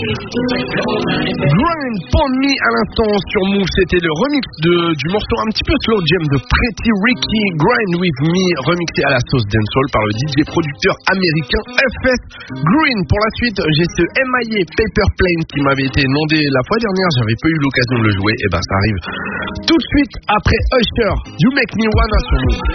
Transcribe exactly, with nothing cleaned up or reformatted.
Grind for me à l'instant sur Move, c'était le remix de, du morceau un petit peu slow jam de Pretty Ricky, Grind with me, remixé à la sauce dancehall par le D J producteur américain F S Green. Pour la suite, j'ai ce M I A Paper Plane qui m'avait été demandé la fois dernière, j'avais pas eu l'occasion de le jouer, et ben ça arrive tout de suite après Usher, You Make Me Wanna sur Move.